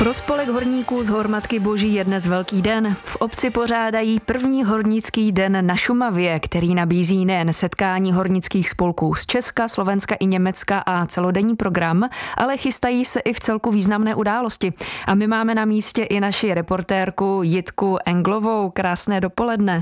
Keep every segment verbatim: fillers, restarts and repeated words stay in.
Pro spolek horníků z Hormatky Boží je dnes velký den. V obci pořádají první hornický den na Šumavě, který nabízí nejen setkání hornických spolků z Česka, Slovenska i Německa a celodenní program, ale chystají se i v celku významné události. A my máme na místě i naši reportérku Jitku Englovou. Krásné dopoledne.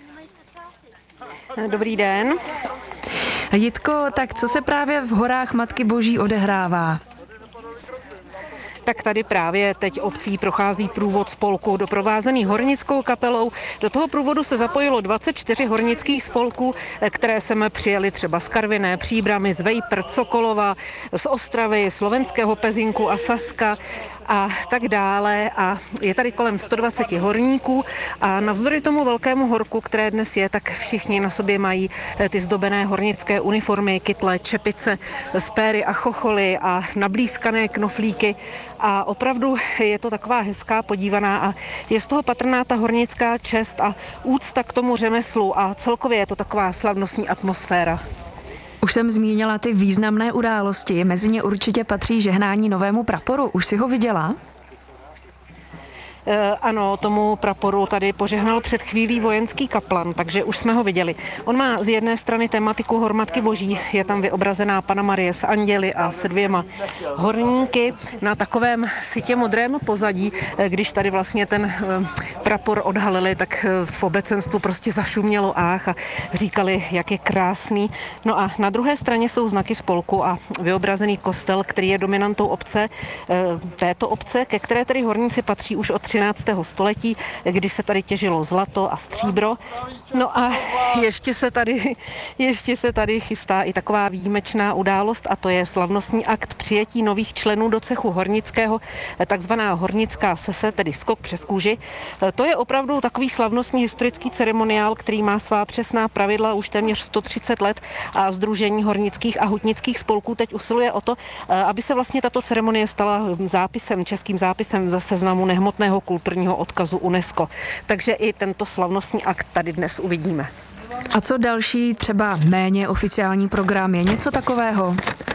Dobrý den. Jitko, tak co se právě v horách Matky Boží odehrává? Tak tady právě teď obcí prochází průvod spolku doprovázený hornickou kapelou. Do toho průvodu se zapojilo dvacet čtyři hornických spolků, které sem přijeli třeba z Karviné, Příbrami, z Vejpr, Sokolova, z Ostravy, Slovenského Pezinku a Saska a tak dále. A je tady kolem sto dvacet horníků a navzdory tomu velkému horku, které dnes je, tak všichni na sobě mají ty zdobené hornické uniformy, kytle, čepice, spéry a chocholy a nablízkané knoflíky. A opravdu je to taková hezká podívaná a je z toho patrná ta hornická čest a úcta k tomu řemeslu a celkově je to taková slavnostní atmosféra. Už jsem zmínila ty významné události, mezi ně určitě patří žehnání novému praporu. Už si ho viděla? Ano, tomu praporu tady požehnal před chvílí vojenský kaplan, takže už jsme ho viděli. On má z jedné strany tematiku Hormatky Boží, je tam vyobrazená Panna Marie s anděli a se dvěma horníky na takovém sytě modrém pozadí. Když tady vlastně ten prapor odhalili, tak v obecenstvu prostě zašumělo ách a říkali, jak je krásný. No a na druhé straně jsou znaky spolku a vyobrazený kostel, který je dominantou obce, této obce, ke které tedy horníci patří už od třináctého století, kdy se tady těžilo zlato a stříbro. No a ještě se tady, ještě se tady chystá i taková výjimečná událost a to je slavnostní akt přijetí nových členů do cechu hornického, takzvaná hornická sese, tedy skok přes kůži. To je opravdu takový slavnostní historický ceremoniál, který má svá přesná pravidla už téměř sto třicet let a Sdružení hornických a hutnických spolků teď usiluje o to, aby se vlastně tato ceremonie stala zápisem, českým zápisem ze seznamu nehmotného kulturního odkazu UNESCO. Takže i tento slavnostní akt tady dnes uvidíme. A co další, třeba méně oficiální program, je něco takového?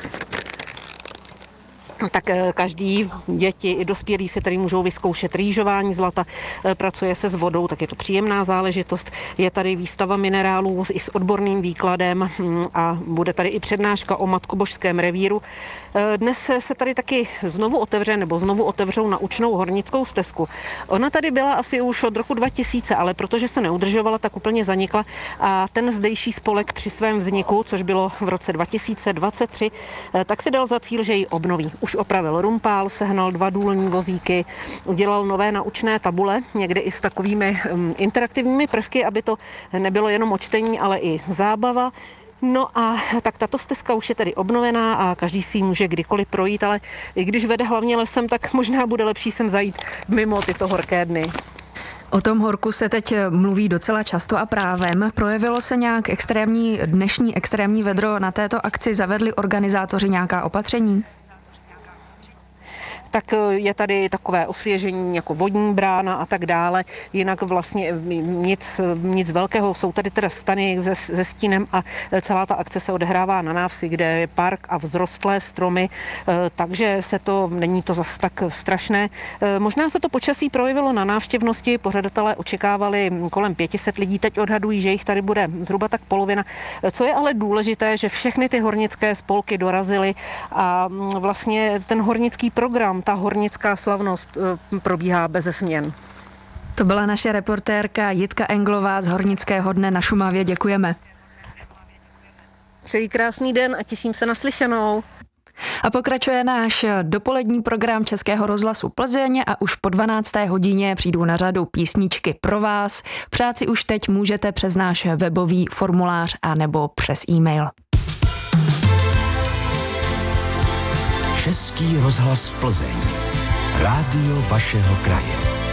Tak každý, děti i dospělí si tady můžou vyzkoušet rýžování zlata, pracuje se s vodou, tak je to příjemná záležitost. Je tady výstava minerálů i s odborným výkladem a bude tady i přednáška o matkobožském revíru. Dnes se tady taky znovu otevře nebo znovu otevřou naučnou hornickou stezku. Ona tady byla asi už od roku dva tisíce, ale protože se neudržovala, tak úplně zanikla a ten zdejší spolek při svém vzniku, což bylo v roce dva tisíce dvacet tři, tak si dal za cíl, že ji obnoví. Už opravil rumpál, sehnal dva důlní vozíky, udělal nové naučné tabule, někdy i s takovými um, interaktivními prvky, aby to nebylo jenom o čtení, ale i zábava. No a tak tato stezka už je tedy obnovená a každý si ji může kdykoliv projít, ale i když vede hlavně lesem, tak možná bude lepší sem zajít mimo tyto horké dny. O tom horku se teď mluví docela často a právem. Projevilo se nějak extrémní, dnešní extrémní vedro na této akci? Zavedli organizátoři nějaká opatření? Tak je tady takové osvěžení jako vodní brána a tak dále. Jinak vlastně nic, nic velkého. Jsou tady teda stany se, se stínem a celá ta akce se odehrává na návsi, kde je park a vzrostlé stromy, takže se to, není to zas tak strašné. Možná se to počasí projevilo na návštěvnosti, pořadatelé očekávali kolem pět set lidí, teď odhadují, že jich tady bude zhruba tak polovina. Co je ale důležité, že všechny ty hornické spolky dorazily a vlastně ten hornický program, ta hornická slavnost probíhá beze změn. To byla naše reportérka Jitka Englová z Hornického dne na Šumavě. Děkujeme. Přeji krásný den a těším se na slyšenou. A pokračuje náš dopolední program Českého rozhlasu Plzeň a už po dvanácté hodině přijdou na řadu písničky pro vás. Přát si už teď můžete přes náš webový formulář a nebo přes e-mail. Český rozhlas Plzeň. Rádio vašeho kraje.